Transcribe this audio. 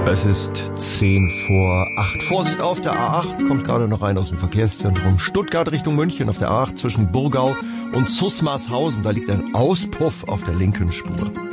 Es ist 7:10. Vorsicht auf der A8, kommt gerade noch rein aus dem Verkehrszentrum Stuttgart Richtung München auf der A8 zwischen Burgau und Zusmarshausen. Da liegt ein Auspuff auf der linken Spur.